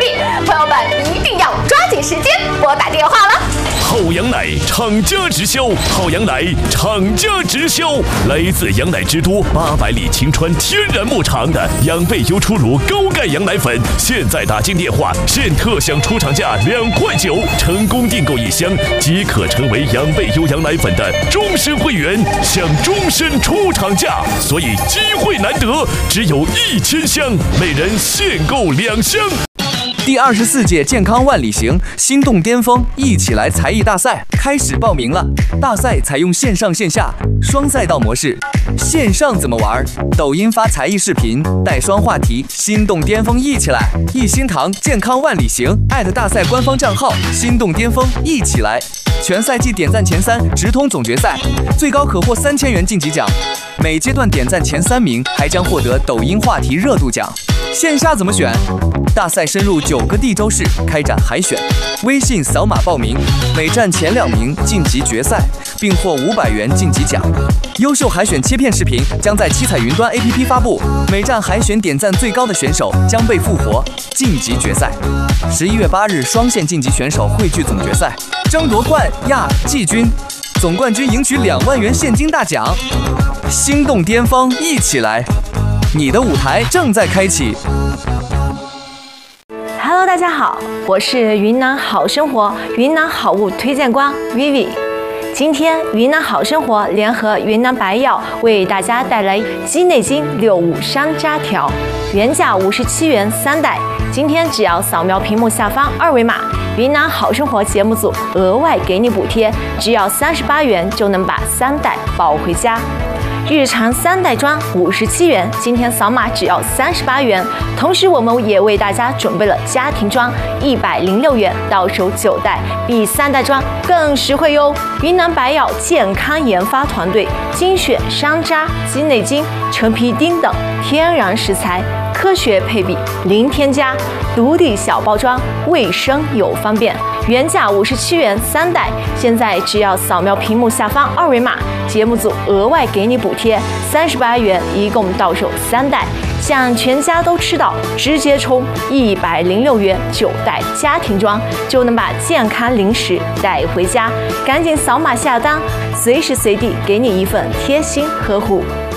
币，朋友们一定要抓紧时间拨打电话了。 好羊奶厂家直销，好羊奶厂家直销，来自羊奶之都800里晴川天然牧场的养倍优初乳高钙羊奶粉，现在打进电话现特享出厂价2块9，成功订购1箱即可成为养倍优羊奶粉的终身会员，享终身出厂价，所以机会难得，只有1000箱，每人限购2箱。 第24届健康万里行心动巅峰一起来才艺大赛开始报名了。大赛采用线上线下双赛道模式。线上怎么玩？抖音发才艺视频，带双话题，心动巅峰一起来！一心堂健康万里行大赛官方账号心动巅峰一起来！全赛季点赞前3直通总决赛，最高可获3000元晋级奖。每阶段点赞前3名还将获得抖音话题热度奖。线下怎么选？大赛深入9个地州市开展海选，微信扫码报名，每站前2名晋级决赛，并获500元晋级奖。优秀海选切片视频将在七彩云端 APP 发布，每站海选点赞最高的选手将被复活晋级决赛。11月8日双线晋级选手汇聚总决赛，争夺冠亚季军，总冠军赢取2万元现金大奖。心动巅峰一起来，你的舞台正在开启。 Hello， 大家好，我是云南好生活云南好物推荐官 Vivi。今天云南好生活联合云南白药为大家带来鸡内金65山楂条，原价57元3袋，今天只要扫描屏幕下方2维码，云南好生活节目组额外给你补贴，只要38元就能把3袋抱回家。日常3袋装57元，今天扫码只要38元。同时，我们也为大家准备了家庭装106元，到手9袋，比3袋装更实惠哟。云南白药健康研发团队精选山楂、鸡内金、陈皮丁等天然食材，科学配比，零添加，独立小包装，卫生又方便。原价57元3袋，现在只要扫描屏幕下方2维码，节目组额外给你补贴38元，一共到手3袋，想全家都吃到，直接充106元9袋家庭装，就能把健康零食带回家。赶紧扫码下单，随时随地给你一份贴心呵护。